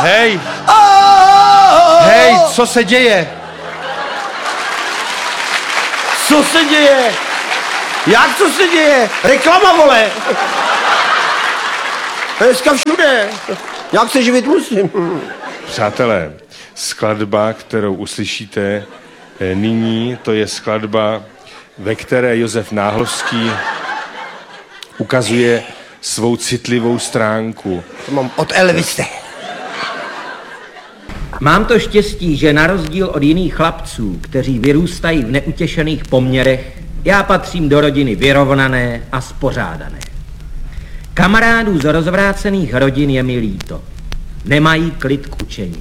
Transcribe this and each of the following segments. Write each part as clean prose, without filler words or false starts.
Hej! Hej, co se děje? Co se děje? Jak co se děje? Reklama, vole! Dneska všude. Jak se živit musím. Přátelé, skladba, kterou uslyšíte nyní, to je skladba, ve které Josef Náhlovský ukazuje svou citlivou stránku. To mám od Elvise. Mám to štěstí, že na rozdíl od jiných chlapců, kteří vyrůstají v neutěšených poměrech, já patřím do rodiny vyrovnané a spořádané. Kamarádů z rozvrácených rodin je mi líto. Nemají klid k učení.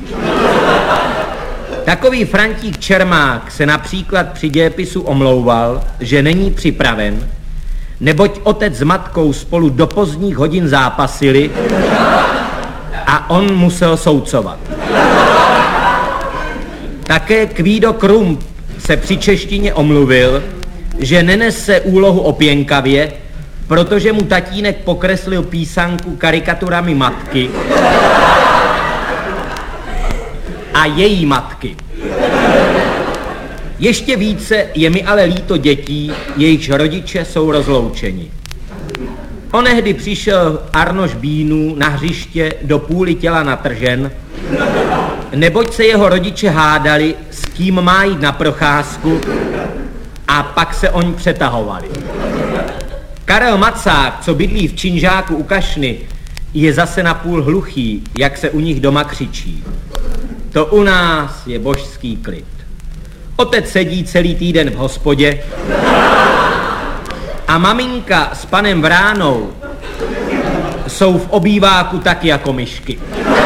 Takový Frantík Čermák se například při dějepisu omlouval, že není připraven, neboť otec s matkou spolu do pozdních hodin zápasili a on musel soucovat. Také Kvído Krump se při češtině omluvil, že nenese úlohu opěnkavě, protože mu tatínek pokreslil písanku karikaturami matky a její matky. Ještě více je mi ale líto dětí, jejichž rodiče jsou rozloučeni. Onehdy přišel Arnoš Bínů na hřiště do půli těla natržen, neboť se jeho rodiče hádali, s kým má jít na procházku, a pak se oni přetahovali. Karel Macák, co bydlí v Činžáku u Kašny, je zase napůl hluchý, jak se u nich doma křičí. To u nás je božský klid. Otec sedí celý týden v hospodě a maminka s panem Vránou jsou v obýváku tak jako myšky.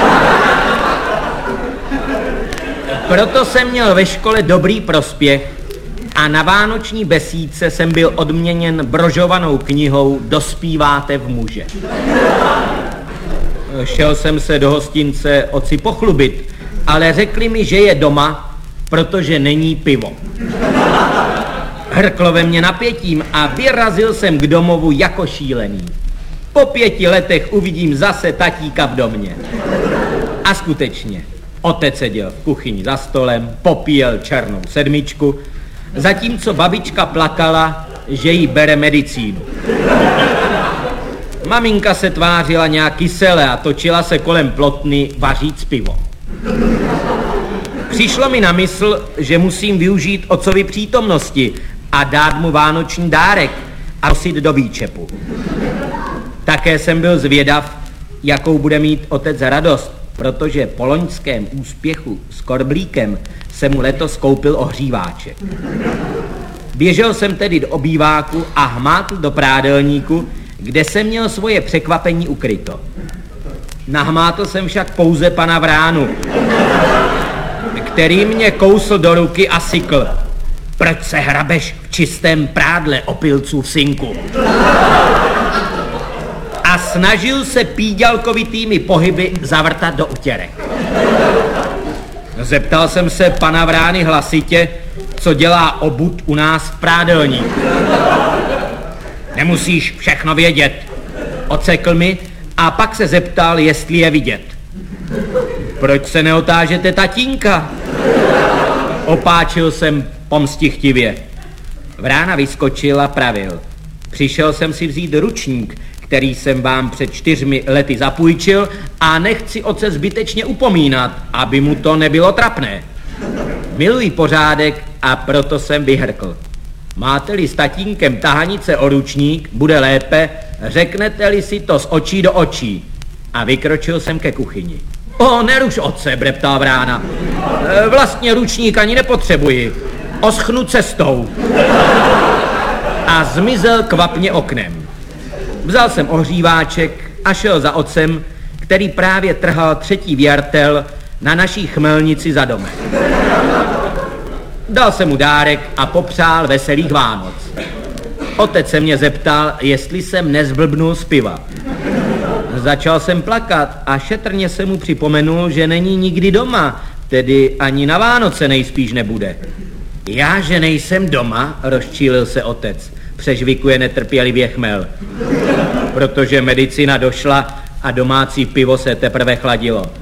Proto jsem měl ve škole dobrý prospěch a na vánoční besídce jsem byl odměněn brožovanou knihou Dospíváte v muže. Šel jsem se do hostince otci pochlubit, ale řekli mi, že je doma, protože není pivo. Hrklo ve mně napětím a vyrazil jsem k domovu jako šílený. Po 5 letech uvidím zase tatíka v domě. A skutečně, otec seděl v kuchyni za stolem, popíjel černou sedmičku, zatímco babička plakala, že jí bere medicínu. Maminka se tvářila nějak kysele a točila se kolem plotny vaříc pivo. Přišlo mi na mysl, že musím využít otcovy přítomnosti a dát mu vánoční dárek a nosit do výčepu. Také jsem byl zvědav, jakou bude mít otec radost, protože po loňském úspěchu s korblíkem se mu letos koupil ohříváček. Běžel jsem tedy do obýváku a hmátl do prádelníku, kde jsem měl svoje překvapení ukryto. Nahmátl jsem však pouze pana Vránu, který mě kousl do ruky a sykl. Proč se hrabeš v čistém prádle, opilcův synku? A snažil se píďalkovitými pohyby zavrtat do utěrek. Zeptal jsem se pana Vrány hlasitě, co dělá obud u nás v prádelníku. Nemusíš všechno vědět, odsekl mi a pak se zeptal, jestli je vidět. Proč se neotážete tatínka? Opáčil jsem pomstichtivě. Vrána vyskočil a pravil. Přišel jsem si vzít ručník, který jsem vám před 4 lety zapůjčil a nechci otce zbytečně upomínat, aby mu to nebylo trapné. Miluji pořádek a proto jsem vyhrkl. Máte-li s tatínkem tahanice o ručník, bude lépe, řeknete-li si to z očí do očí. A vykročil jsem ke kuchyni. O, neruš otce, breptal Vrána. Vlastně ručník ani nepotřebuji. Oschnu cestou. A zmizel kvapně oknem. Vzal jsem ohříváček a šel za otcem, který právě trhal 3. věrtel na naší chmelnici za domem. Dal jsem mu dárek a popřál veselých Vánoc. Otec se mě zeptal, jestli jsem nezblbnul z piva. Začal jsem plakat a šetrně se mu připomenul, že není nikdy doma, tedy ani na Vánoce nejspíš nebude. Já, že nejsem doma, rozčílil se otec, přežvikuje netrpělivě chmel, protože medicína došla a domácí pivo se teprve chladilo.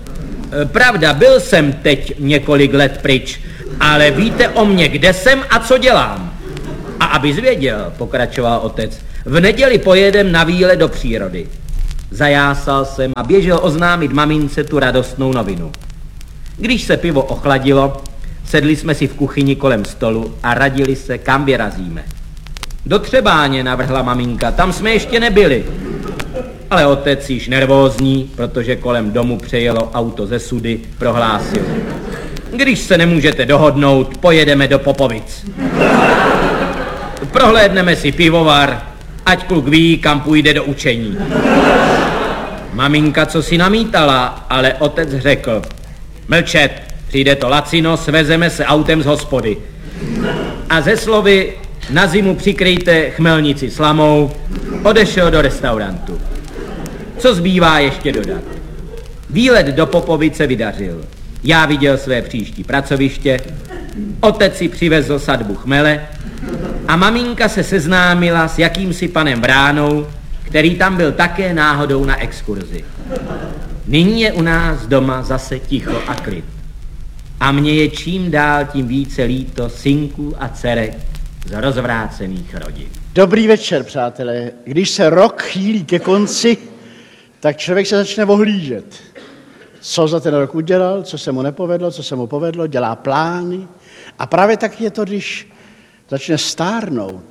Pravda, byl jsem teď několik let pryč, ale víte o mně, kde jsem a co dělám. A abys věděl, pokračoval otec, v neděli pojedem na výlet do přírody. Zajásal jsem a běžel oznámit mamince tu radostnou novinu. Když se pivo ochladilo, sedli jsme si v kuchyni kolem stolu a radili se, kam vyrazíme. Do Třebáně, navrhla maminka, tam jsme ještě nebyli. Ale otec již nervózní, protože kolem domu přejelo auto ze Sudy, prohlásil. Když se nemůžete dohodnout, pojedeme do Popovic. Prohlédneme si pivovar, ať kluk ví, kam půjde do učení. Maminka co si namítala, ale otec řekl. Mlčet, přijde to lacino, svezeme se autem z hospody. A ze slovy na zimu přikryjte chmelnici slamou, odešel do restaurantu. Co zbývá ještě dodat? Výlet do Popovice vydařil. Já viděl své příští pracoviště, otec si přivezl sadbu chmele a maminka se seznámila s jakýmsi panem Vránou, který tam byl také náhodou na exkurzi. Nyní je u nás doma zase ticho a klid. A mně je čím dál tím více líto synků a dcerek z rozvrácených rodin. Dobrý večer, přátelé. Když se rok chýlí ke konci, tak člověk se začne ohlížet. Co za ten rok udělal, co se mu nepovedlo, co se mu povedlo, dělá plány. A právě tak je to, když začne stárnout.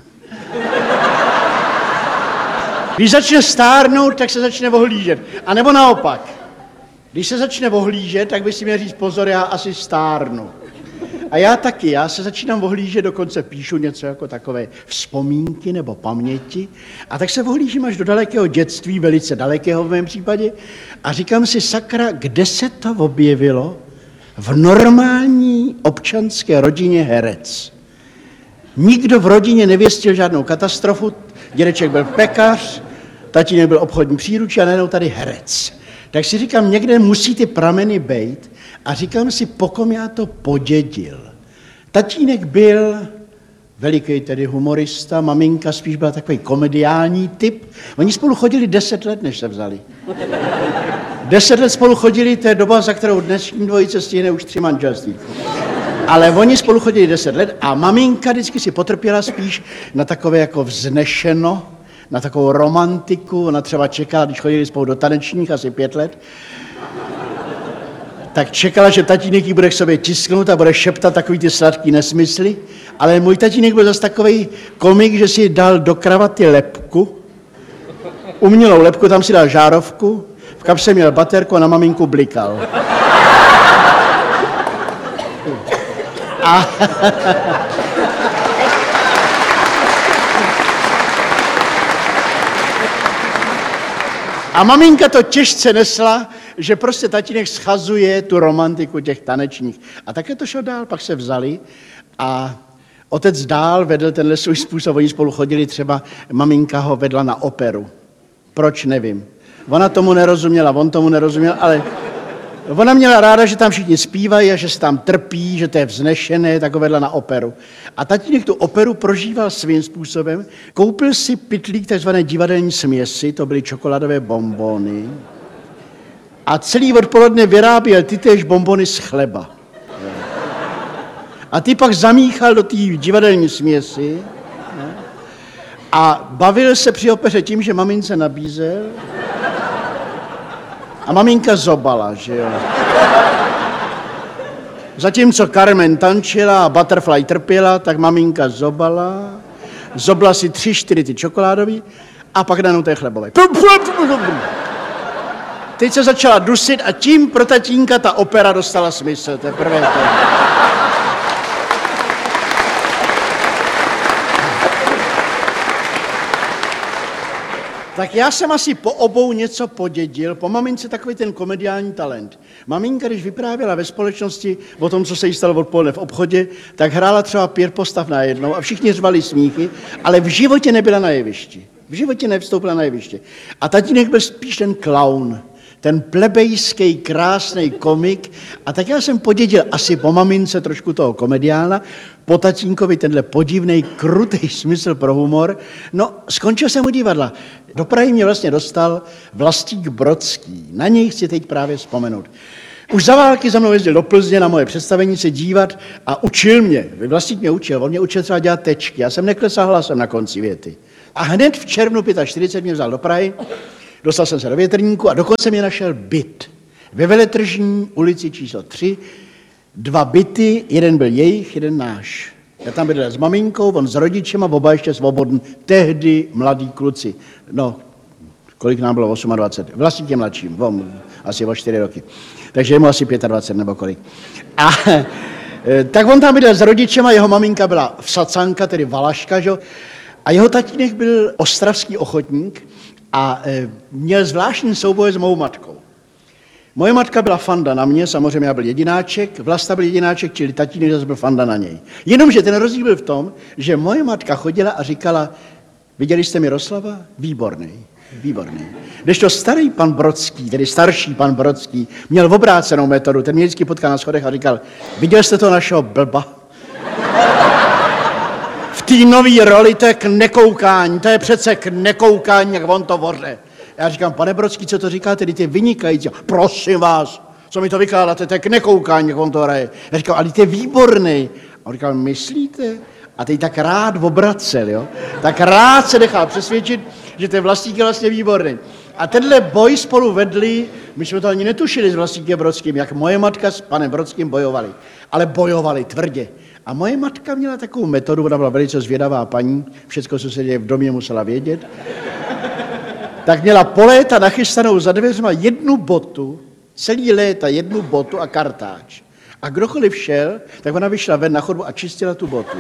Když začne stárnout, tak se začne ohlížet. A nebo naopak. Když se začne ohlížet, tak by si měl říct pozor, já asi stárnu. A já taky, já se začínám ohlížet, dokonce píšu něco jako takové vzpomínky nebo paměti. A tak se ohlížím až do dalekého dětství, velice dalekého v mém případě. A říkám si, sakra, kde se to objevilo v normální občanské rodině herec. Nikdo v rodině nevěstil žádnou katastrofu, dědeček byl pekař, tatínek byl obchodní příručí a najednou tady herec. Tak si říkám, někde musí ty prameny bejt a říkám si, po kom já to podědil. Tatínek byl veliký tedy humorista, maminka spíš byla takový komediální typ. Oni spolu chodili 10 let, než se vzali. 10 let spolu chodili, to je doba, za kterou dnešní dvojice stihne už 3 manželství. Ale oni spolu chodili 10 let a maminka vždycky si potrpěla spíš na takové jako vznešeno, na takovou romantiku. Ona třeba čekala, když chodili spolu do tanečních asi 5 let, tak čekala, že tatínek jí bude k sobě tisknout a bude šeptat takový ty sladký nesmysly. Ale můj tatínek byl zase takový komik, že si dal do kravaty lebku, umělou lebku, tam si dal žárovku, v kapse měl baterku a na maminku blikal. A maminka to těžce nesla, že prostě tatínek schazuje tu romantiku těch tanečních. A také to šlo dál, pak se vzali a otec dál vedl tenhle svůj způsob. Oni spolu chodili třeba, maminka ho vedla na operu. Proč, nevím. Ona tomu nerozuměla, on tomu nerozuměl, ale ona měla ráda, že tam všichni zpívají a že se tam trpí, že to je vznešené, tak ho vedla na operu. A tatínek tu operu prožíval svým způsobem. Koupil si pytlík takzvané divadelní směsi, to byly čokoládové bonbony. A celý odpoledne vyráběl tytéž bonbony z chleba. A ty pak zamíchal do té divadelní směsi a bavil se při opeře tím, že mamince nabízel. A maminka zobala, že jo. Zatímco Carmen tančila a Butterfly trpěla, tak maminka zobala. Zobla si 3-4 ty čokoládový a pak danou té chlebové. Teď se začala dusit a tím pro tatínka ta opera dostala smysl. To je prvé to. Tak já jsem asi po obou něco podědil, po mamince takový ten komediální talent. Maminka, když vyprávěla ve společnosti o tom, co se jí stalo odpoledne v obchodě, tak hrála třeba 5 postav najednou a všichni řvali smíchy, ale v životě nebyla na jevišti. V životě nevstoupila na jeviště. A tatínek byl spíš ten klaun. ten plebejský krásný komik. A tak já jsem podědil asi po mamince trošku toho komediána, po tatínkovi tenhle podivnej, krutý smysl pro humor. No, skončil jsem u divadla. Do Prahy mě vlastně dostal Vlastík Brodský. Na něj chci teď právě vzpomenout. Už za války za mnou jezdil do Plzně na moje představení se dívat a učil mě. Vlastík mě učil, on mě učil třeba dělat tečky. Já jsem neklesal hlasem na konci věty. A hned v červnu 45 mě vzal do Prahy, dostal jsem se do Větrníku a dokonce mě našel byt. Ve Veletržní ulici číslo 3, 2 byty, jeden byl jejich, jeden náš. Já tam bydlel s maminkou, on s rodičema, oba ještě svobodný, tehdy mladí kluci. No, kolik nám bylo, 28. Vlastník je mladším, on asi o 4 roky. Takže je mu asi 25 nebo kolik. A tak on tam bydlel s rodičema, jeho maminka byla vsacanka, tedy valaška, že? A jeho tatínek byl ostravský ochotník a měl zvláštní souboje s mou matkou. Moje matka byla fanda na mě, samozřejmě já byl jedináček, Vlasta byl jedináček, čili tatínek zase byl fanda na něj. Jenomže ten rozdíl byl v tom, že moje matka chodila a říkala, viděli jste Miroslava? Výborný, výborný. Kdežto starý pan Brodský, tedy starší pan Brodský, měl obrácenou metodu, ten mě vždycky potkal na schodech a říkal, viděl jste to našeho blba? V té nový roli to je k nekoukání, to je přece k nekoukání, jak on to voře. Já říkám, pane Brodský, co to říkáte, ty vynikající. Prosím vás, co mi to vykládáte, to je k nekoukání, jak on to hraje. Já říkám, ale ty je výborný. A on říkal, myslíte? A teď tak rád obracel, jo? Tak rád se nechal přesvědčit, že ten Vlastík je vlastně výborný. A tenhle boj spolu vedli, my jsme to ani netušili s Vlastíkem Brodským, jak moje matka s panem Brodským bojovali. Ale bojovali tvrdě. A moje matka měla takovou metodu, ona byla velice zvědavá paní, všecko, co se děje v domě, musela vědět. Tak měla po léta nachystanou za dveřma jednu botu, celý léta jednu botu a kartáč. A kdokoliv šel, tak ona vyšla ven na chodbu a čistila tu botu.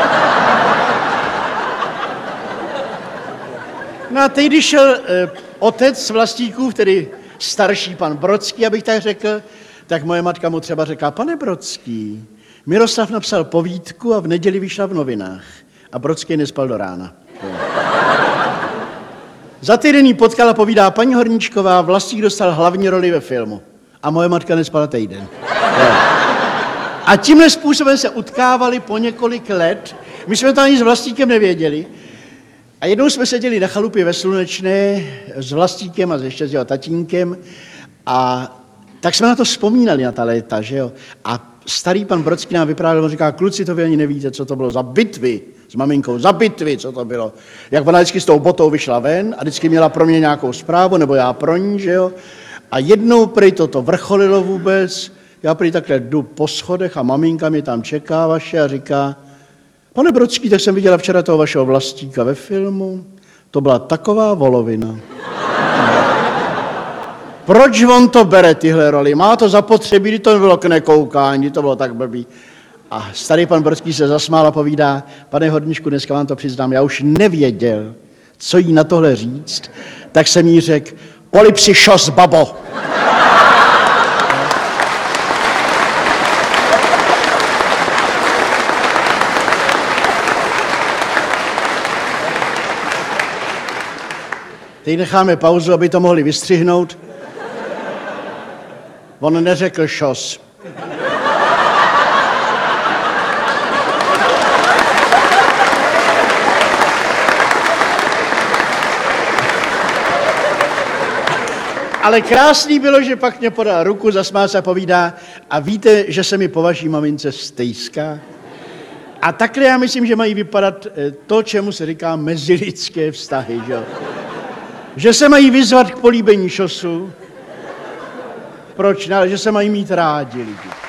No a teď, když šel otec Vlastíkův, tedy starší pan Brodský, abych tak řekl, tak moje matka mu třeba řekla, pane Brodský, Miroslav napsal povídku a v neděli vyšla v novinách. A Brodský nespal do rána. Za týden jí potkala, povídá paní Horníčková, Vlastík dostal hlavní roli ve filmu. A moje matka nespala týden. A tímhle způsobem se utkávali po několik let. My jsme to ani s Vlastíkem nevěděli. A jednou jsme seděli na chalupě ve Slunečné s Vlastíkem a ještě s jeho tatínkem. A tak jsme na to vzpomínali, na ta léta, že jo. A starý pan Brodský nám vyprávěl, on říká, kluci, to vy ani nevíte, co to bylo za bitvy s maminkou, za bitvy, co to bylo. Jak ona vždycky s tou botou vyšla ven a vždycky měla pro mě nějakou zprávu, nebo já pro ní, že jo. A jednou prý to vrcholilo vůbec, já prý takhle jdu po schodech a maminka mě tam čeká vaše a říká, pane Brodský, tak jsem viděla včera toho vašeho Vlastíka ve filmu, to byla taková volovina. Proč on to bere, tyhle roli? Má to zapotřebí, kdy to nebylo k nekoukání, kdy to bylo tak blbý. A starý pan Brodský se zasmál a povídá, pane Horníčku, dneska vám to přiznám, já už nevěděl, co jí na tohle říct, tak jsem jí řekl, polipsi šos, babo. Teď necháme pauzu, aby to mohli vystřihnout. On neřekl šos. Ale krásný bylo, že pak mě podal ruku, zasmál se a povídá, a víte, že se mi po vaší mamince stejská? A takhle já myslím, že mají vypadat to, čemu se říká mezilidské vztahy, že? Že se mají vyzvat k políbení šosu. Proč ne? Ale že se mají mít rádi lidi.